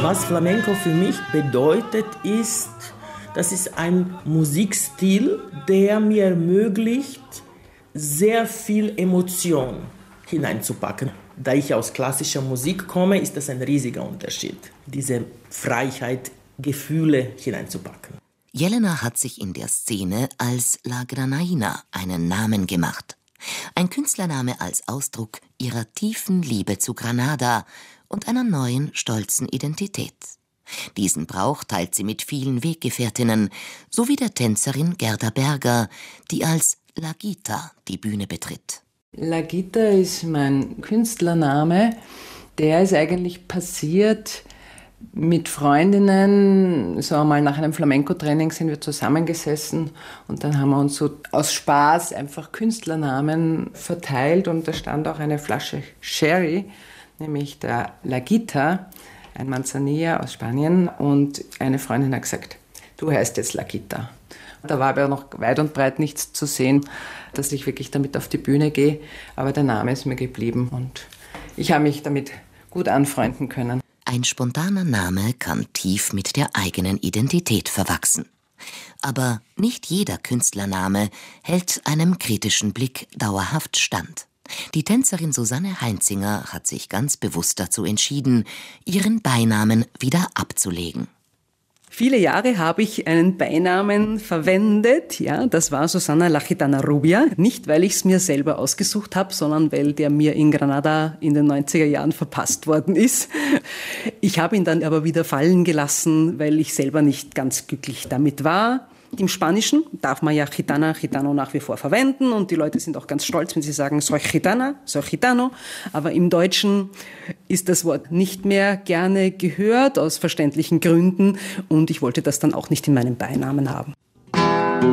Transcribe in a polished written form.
Was Flamenco für mich bedeutet, ist, das ist ein Musikstil, der mir ermöglicht, sehr viel Emotion hineinzupacken. Da ich aus klassischer Musik komme, ist das ein riesiger Unterschied, diese Freiheit, Gefühle hineinzupacken. Jelena hat sich in der Szene als La Granaina einen Namen gemacht. Ein Künstlername als Ausdruck ihrer tiefen Liebe zu Granada und einer neuen, stolzen Identität. Diesen Brauch teilt sie mit vielen Weggefährtinnen, sowie der Tänzerin Gerda Berger, die als La Gita die Bühne betritt. La Gita ist mein Künstlername. Der ist eigentlich passiert mit Freundinnen. So einmal nach einem Flamenco-Training sind wir zusammengesessen und dann haben wir uns so aus Spaß einfach Künstlernamen verteilt und da stand auch eine Flasche Sherry, nämlich der La Gita, ein Manzanilla aus Spanien, und eine Freundin hat gesagt, du heißt jetzt La Gita. Da war aber noch weit und breit nichts zu sehen, dass ich wirklich damit auf die Bühne gehe, aber der Name ist mir geblieben und ich habe mich damit gut anfreunden können. Ein spontaner Name kann tief mit der eigenen Identität verwachsen. Aber nicht jeder Künstlername hält einem kritischen Blick dauerhaft stand. Die Tänzerin Susanne Heinzinger hat sich ganz bewusst dazu entschieden, ihren Beinamen wieder abzulegen. Viele Jahre habe ich einen Beinamen verwendet, ja, das war Susana La Gitana Rubia. Nicht, weil ich es mir selber ausgesucht habe, sondern weil der mir in Granada in den 90er Jahren verpasst worden ist. Ich habe ihn dann aber wieder fallen gelassen, weil ich selber nicht ganz glücklich damit war. Im Spanischen darf man ja Gitana, Gitano nach wie vor verwenden und die Leute sind auch ganz stolz, wenn sie sagen, soy Gitana, soy Gitano. Aber im Deutschen ist das Wort nicht mehr gerne gehört, aus verständlichen Gründen, und ich wollte das dann auch nicht in meinem Beinamen haben.